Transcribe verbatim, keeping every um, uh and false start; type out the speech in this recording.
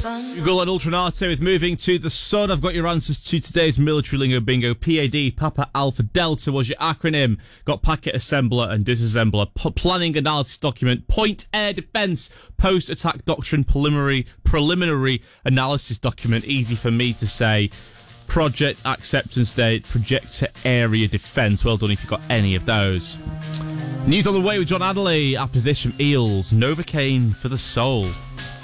Google and Ultranato with Moving to the Sun. I've got your answers to today's military lingo bingo. P A D, Papa Alpha Delta was your acronym. Got packet assembler and disassembler. P- planning analysis document. Point air defense. Post-attack doctrine preliminary preliminary analysis document. Easy for me to say. Project acceptance date. Projector area defense. Well done if you got any of those. News on the way with John Adderley. After this from Eels. Novocaine for the soul.